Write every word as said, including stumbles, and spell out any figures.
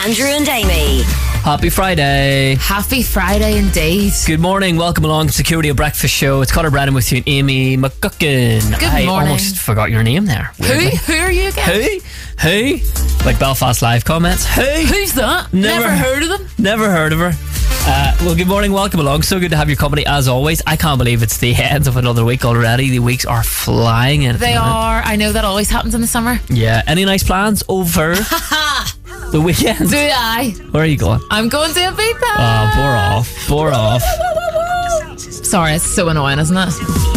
Andrew and Amy. Happy Friday. Happy Friday indeed. Good morning. Welcome along to Security of Breakfast Show. It's Conor Brennan with you and Amy McGuckin. Good I morning. almost forgot your name there. Who? Weirdly. Who are you again? Who? Who? Like Belfast Live comments. Who? Who's that? Never- Never heard of them. Never heard of her. Uh, well, good morning. Welcome along. So good to have your company as always. I can't believe it's the end of another week already. The weeks are flying in. at the They minute. are. I know that always happens in the summer. Yeah. Any nice plans over the weekend? Do I? Where are you going? I'm going to Ibiza. Oh, bore off. Bore off. Sorry, it's so annoying, isn't it?